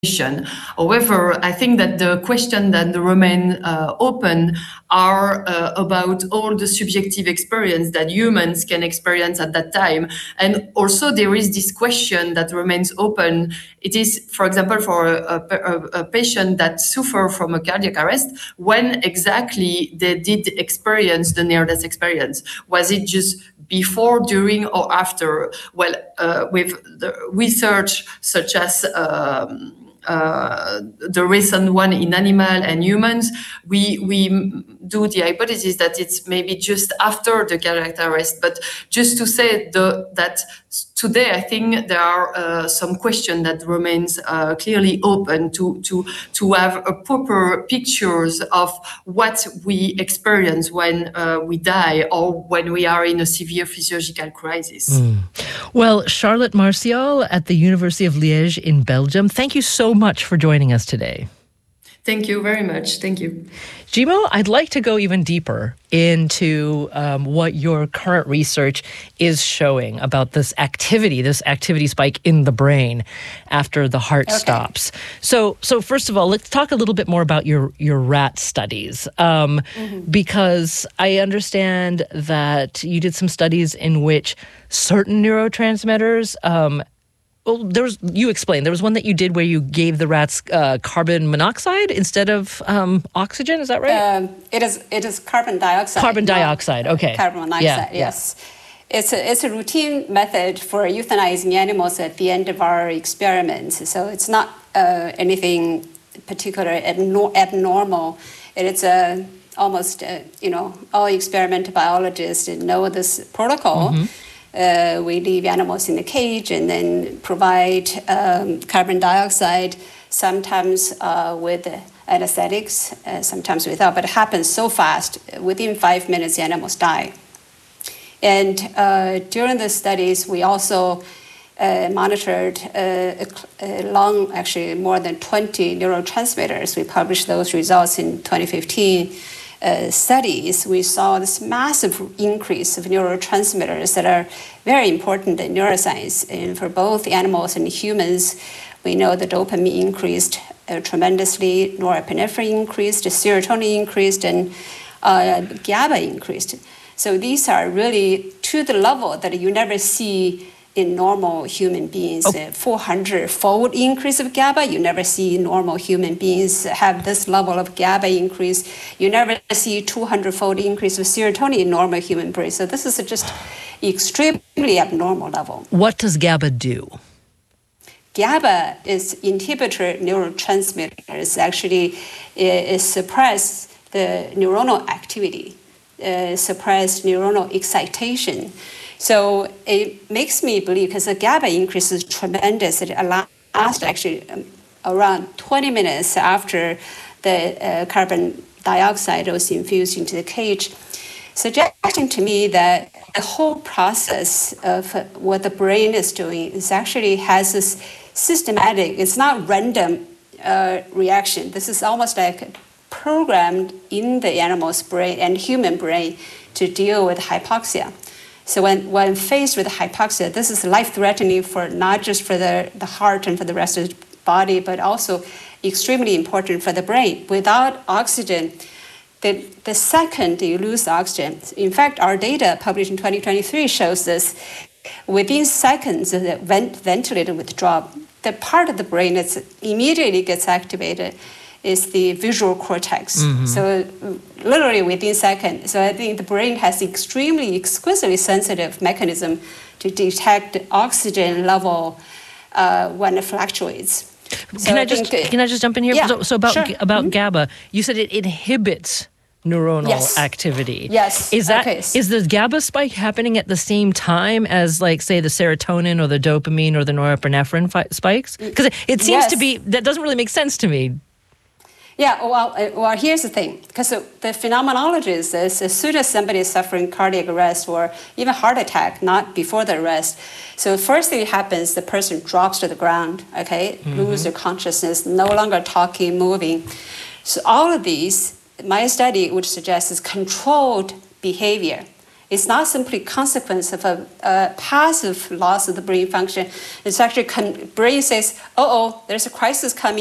However, I think that the question that remain open are about all the subjective experience that humans can experience at that time. And also there is this question that remains open. It is, for example, for a patient that suffer from a cardiac arrest, when exactly they did experience the near-death experience. Was it just before, during, or after? Well, with the research such as the recent one in animal and humans, we do the hypothesis that it's maybe just after the cardiac arrest. But just to say that today, I think there are some questions that remains clearly open to have a proper pictures of what we experience when we die or when we are in a severe physiological crisis. Well, Charlotte Martial at the University of Liège in Belgium, thank you so much for joining us today. Thank you very much. Thank you. Jimo, I'd like to go even deeper into what your current research is showing about this activity spike in the brain after the heart stops. So first of all, let's talk a little bit more about your rat studies, because I understand that you did some studies in which certain neurotransmitters well, you explained. There was one that you did where you gave the rats carbon monoxide instead of oxygen. Is that right? It is carbon dioxide. Carbon dioxide. Okay. Carbon monoxide. Yes. It's a routine method for euthanizing animals at the end of our experiments. So it's not anything particular abnormal. It is almost all experimental biologists know this protocol. We leave animals in the cage and then provide carbon dioxide, sometimes with anesthetics, sometimes without, but it happens so fast. Within 5 minutes, the animals die. And during the studies, we also monitored actually more than 20 neurotransmitters. We published those results in 2015. Studies, we saw this massive increase of neurotransmitters that are very important in neuroscience. And for both animals and humans, we know the dopamine increased tremendously, norepinephrine increased, serotonin increased, and GABA increased. So these are really to the level that you never see in normal human beings. 400-fold increase of GABA. You never see normal human beings have this level of GABA increase. You never see 200-fold increase of serotonin in normal human brain. So this is just extremely abnormal level. What does GABA do? GABA is inhibitor neurotransmitters. Actually, it suppress the neuronal activity, suppress neuronal excitation. So it makes me believe, because the GABA increase is tremendous, it lasts actually around 20 minutes after the carbon dioxide was infused into the cage, suggesting to me that the whole process of what the brain is doing is actually has this systematic, it's not random reaction. This is almost like programmed in the animal's brain and human brain to deal with hypoxia. So when faced with hypoxia, this is life-threatening for not just for the heart and for the rest of the body, but also extremely important for the brain. Without oxygen, the second you lose oxygen, in fact, our data published in 2023 shows this, within seconds of the ventilator withdrawal, the part of the brain that immediately gets activated is the visual cortex. So literally within seconds. So I think the brain has exquisitely sensitive mechanism to detect the oxygen level when it fluctuates. Can I just jump in here? Yeah, so about GABA, you said it inhibits neuronal activity. Yes. Is the GABA spike happening at the same time as, like, say, the serotonin or the dopamine or the norepinephrine spikes? Because it seems to be, that doesn't really make sense to me. Yeah, well, here's the thing. Because the phenomenology is this: as soon as somebody is suffering cardiac arrest or even heart attack, not before the arrest, so first thing happens, the person drops to the ground, lose their consciousness, no longer talking, moving. So all of these, my study would suggest is controlled behavior. It's not simply consequence of a passive loss of the brain function. It's actually brain says, there's a crisis coming.